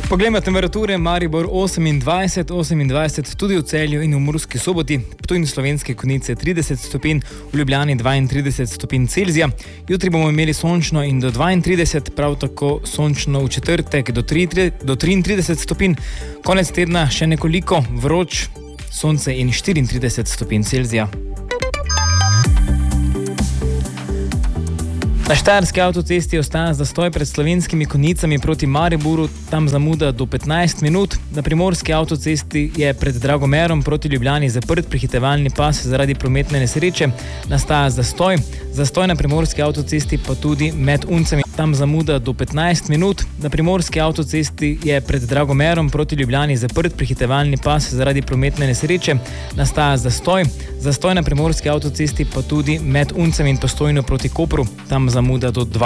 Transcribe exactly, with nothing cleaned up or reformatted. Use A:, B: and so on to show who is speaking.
A: Poglejmo temperature, Maribor osemindvajset, osemindvajset tudi v Celju in v Murski Soboti, Ptuj in Slovenske Konjice trideset stopinj, v Ljubljani dvaintrideset stopinj Celzija. Jutri bomo imeli sončno in do dvaintrideset, prav tako sončno v četrtek do, do triintrideset stopinj. Konec tedna še nekoliko vroč, sonce in štiriintrideset stopinj Celzija. Na štajerski avtocesti ostaja zastoj pred Slovenskimi Konjicami proti Mariboru, tam zamuda do petnajst minut. Na primorski avtocesti je pred Dragomerom proti Ljubljani zaprt prehitevalni pas zaradi prometne nesreče, nastaja zastoj. Zastoj na primorski avtocesti pa tudi med Uncami, tam zamuda do petnajst minut. Na primorski avtocesti je pred Dragomerom proti Ljubljani zaprt prehitevalni pas zaradi prometne nesreče, nastaja zastoj. Zastoj na primorski avtocesti pa tudi med Uncami in Postojno proti Kopru, tam zamuda do dva.